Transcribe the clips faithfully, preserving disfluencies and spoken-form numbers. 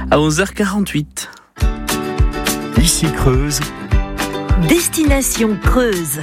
à onze heures quarante-huit. Ici Creuse. Destination Creuse.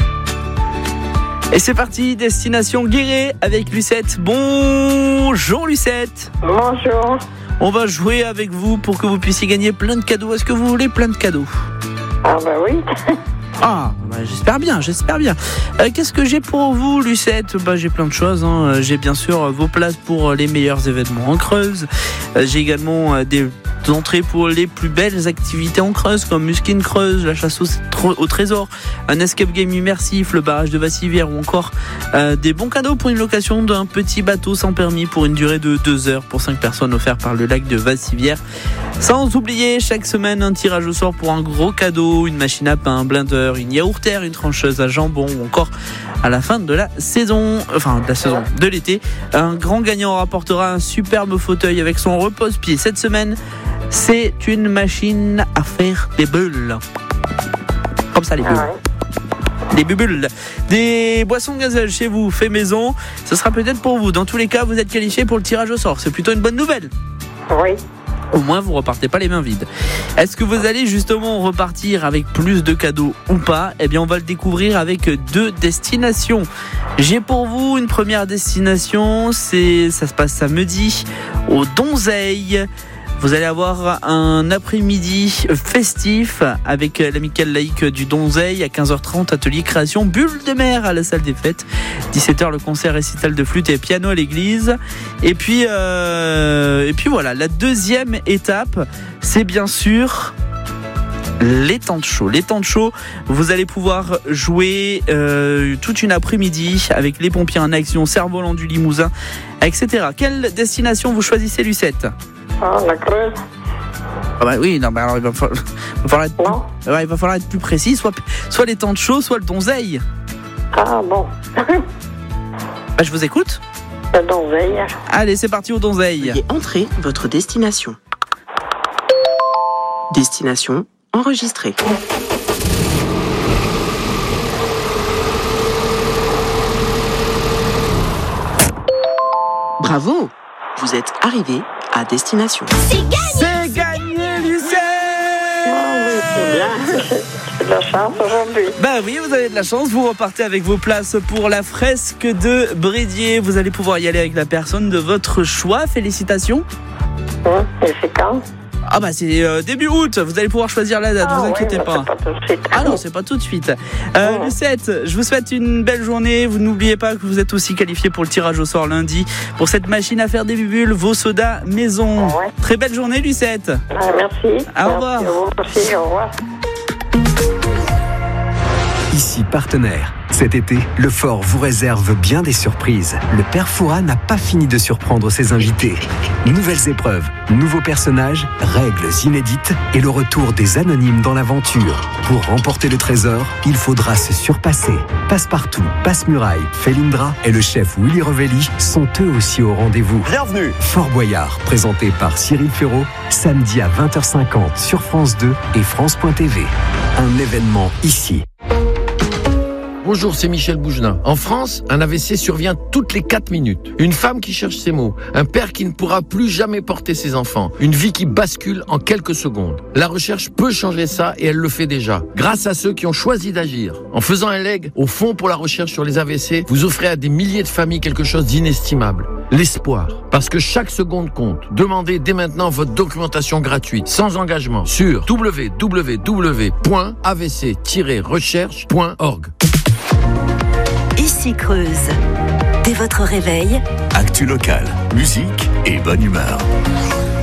Et c'est parti, destination Guéret avec Lucette. Bonjour Lucette. Bonjour. On va jouer avec vous pour que vous puissiez gagner plein de cadeaux. Est-ce que vous voulez plein de cadeaux ? Ah bah oui. Ah, bah j'espère bien, j'espère bien. Euh, qu'est-ce que j'ai pour vous, Lucette ? Bah j'ai plein de choses. Hein. J'ai bien sûr vos places pour les meilleurs événements en Creuse. Euh, j'ai également euh, des entrées pour les plus belles activités en Creuse, comme Muskin Creuse, la chasse au, au trésor, un escape game immersif, le barrage de Vassivière, ou encore euh, des bons cadeaux pour une location d'un petit bateau sans permis pour une durée de deux heures pour cinq personnes offert par le lac de Vassivière. Sans oublier chaque semaine un tirage au sort pour un gros cadeau, une machine à pain, un blender, une yaourtière, une trancheuse à jambon, ou encore à la fin de la saison, enfin de la saison de l'été, un grand gagnant rapportera un superbe fauteuil avec son repose-pied. Cette semaine, c'est une machine à faire des bulles. Comme ça, les bulles. Ah ouais. Des bubules. Des boissons gazeuses chez vous, fait maison. Ce sera peut-être pour vous. Dans tous les cas, vous êtes qualifié pour le tirage au sort. C'est plutôt une bonne nouvelle. Oui. Au moins, vous repartez pas les mains vides. Est-ce que vous allez justement repartir avec plus de cadeaux ou pas ? Eh bien, on va le découvrir avec deux destinations. J'ai pour vous une première destination. C'est, ça se passe samedi au Donzeil. Vous allez avoir un après-midi festif avec l'amicale laïque du Donzeil à quinze heures trente, atelier création Bulle de mer à la salle des fêtes. dix-sept heures, le concert récital de flûte et piano à l'église. Et puis, euh, et puis voilà, la deuxième étape, c'est bien sûr les temps de show. Les temps de show, vous allez pouvoir jouer euh, toute une après-midi avec les pompiers en action, Cerf-Volant du Limousin, et cetera. Quelle destination vous choisissez, Lucette ? Ah, la Creuse. Ah bah oui, non, bah alors il va falloir, il va falloir être Non. plus, ouais, il va falloir être plus précis, soit, soit les temps de show, soit le Donzeil. Ah bon. Bah, je vous écoute. Le Donzeil. Allez, c'est parti au Donzeil. Veuillez entrer votre destination. Destination enregistrée. Bravo, vous êtes arrivé à destination. C'est gagné, Lucette. C'est bien. J'ai de la chance aujourd'hui. Bah oui, vous avez de la chance, vous repartez avec vos places pour la fresque de Brédier. Vous allez pouvoir y aller avec la personne de votre choix. Félicitations. Hum, Et c'est quand ? Ah bah c'est euh, début août, vous allez pouvoir choisir la date, Ah vous ouais, inquiétez mais pas. c'est pas tout de suite. Ah non, c'est pas tout de suite. Euh, Oh. Lucette, je vous souhaite une belle journée. Vous n'oubliez pas que vous êtes aussi qualifié pour le tirage au sort lundi pour cette machine à faire des bubules, vos sodas maison. Ouais. Très belle journée, Lucette. Ah, merci. Au revoir. Merci, vous aussi, au revoir. Ici Partenaire. Cet été, le Fort vous réserve bien des surprises. Le Père Fouras n'a pas fini de surprendre ses invités. Nouvelles épreuves, nouveaux personnages, règles inédites et le retour des anonymes dans l'aventure. Pour remporter le trésor, il faudra se surpasser. Passepartout, Passe-Muraille, Felindra et le chef Willy Revelli sont eux aussi au rendez-vous. Bienvenue. Fort Boyard, présenté par Cyril Ferraud, samedi à vingt heures cinquante sur France deux et France point T V. Un événement ici. Bonjour, c'est Michel Bougelin. En France, un A V C survient toutes les quatre minutes. Une femme qui cherche ses mots. Un père qui ne pourra plus jamais porter ses enfants. Une vie qui bascule en quelques secondes. La recherche peut changer ça et elle le fait déjà. Grâce à ceux qui ont choisi d'agir. En faisant un leg au Fonds pour la recherche sur les A V C, vous offrez à des milliers de familles quelque chose d'inestimable. L'espoir. Parce que chaque seconde compte. Demandez dès maintenant votre documentation gratuite, sans engagement, sur w w w point a v c tiret recherche point org. Ici Creuse. Dès votre réveil, Actu locale, musique et bonne humeur.